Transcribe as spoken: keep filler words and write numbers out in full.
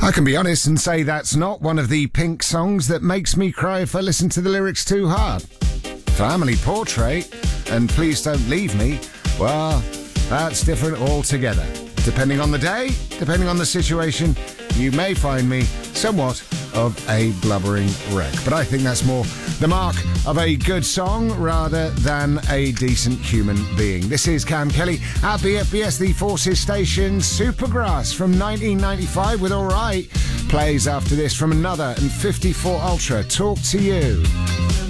I can be honest and say that's not one of the Pink songs that makes me cry if I listen to the lyrics too hard. Family Portrait and Please Don't Leave Me, well, that's different altogether. Depending on the day, depending on the situation, you may find me somewhat of a blubbering wreck. But I think that's more the mark of a good song rather than a decent human being. This is Cam Kelly at B F B S, the Forces Station. Supergrass from nineteen ninety-five with Alright plays after this from another and fifty-four Ultra. Talk to You.